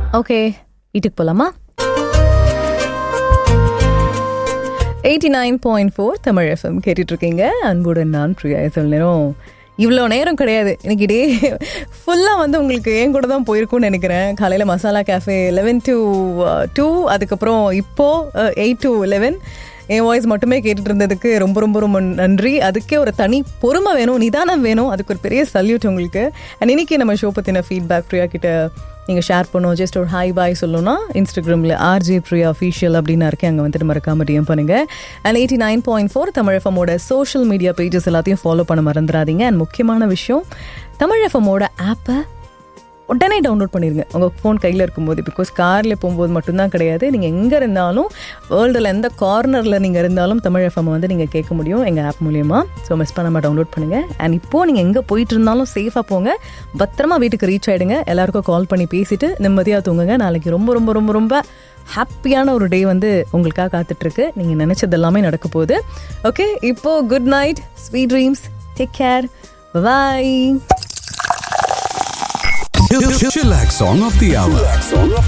Okay, வீட்டுக்கு போலாமா? 89.4 Tamil FM கேட்டுட்டு இருக்கீங்க. அன்புடன் நான் பிரியா. சொல்ல நேரம் இவ்வளோ நேரம் கிடையாது, இன்னைக்கு டே ஃபுல்லாக வந்து உங்களுக்கு ஏன் கூட தான் போயிருக்கும்னு நினைக்கிறேன். காலையில் மசாலா கேஃபே 11 to 2, அதுக்கப்புறம் இப்போது 8 to 11 என் வாய்ஸ் மட்டுமே கேட்டுட்டு இருந்ததுக்கு ரொம்ப ரொம்ப ரொம்ப நன்றி. அதுக்கே ஒரு தனி பொறுமை வேணும், நிதானம் வேணும். அதுக்கு ஒரு பெரிய சல்யூட் உங்களுக்கு. அண்ட் இன்னைக்கு நம்ம ஷோ பற்றின ஃபீட்பேக் பிரியா கிட்ட நீங்கள் ஷேர் பண்ணோம். ஜஸ்ட் ஒரு ஹாய் பாய் சொல்லணும்னா இன்ஸ்டாகிராமில் RJ Priya Official அப்படின்னு இருக்கேன், அங்கே வந்துட்டு மறக்காம DM பண்ணுங்கள். And 89.4 Tamil எஃப்எம்மோட social media pages எல்லாத்தையும் ஃபாலோ பண்ண மறந்துடாதீங்க. அண்ட் முக்கியமான விஷயம், தமிழ் எஃப்எம்மோட ஆப்பை உடனே டவுன்லோட் பண்ணிடுங்க உங்கள் ஃபோன் கையில் இருக்கும்போது. பிகாஸ் காரில் போகும்போது மட்டும்தான் கிடையாது, நீங்கள் எங்கே இருந்தாலும் வேர்ல்டில் எந்த கார்னரில் நீங்கள் இருந்தாலும் தமிழ் எஃப்எம் வந்து நீங்கள் கேட்க முடியும் எங்கள் ஆப் மூலியமாக. ஸோ மிஸ் பண்ணாமல் டவுன்லோட் பண்ணுங்கள். அண்ட் இப்போது நீங்கள் எங்கே போயிட்டு இருந்தாலும் சேஃபாக போங்க, பத்திரமா வீட்டுக்கு ரீச் ஆகிடுங்க. எல்லாருக்கும் கால் பண்ணி பேசிட்டு நிம்மதியாக தூங்குங்க. நாளைக்கு ரொம்ப ரொம்ப ரொம்ப ரொம்ப ஹாப்பியான ஒரு டே வந்து உங்களுக்காக காத்துட்ருக்கு. நீங்கள் நினச்சது எல்லாமே நடக்க போகுது. ஓகே, இப்போது good night, sweet dreams, take care, bye. Chillax song of the hour.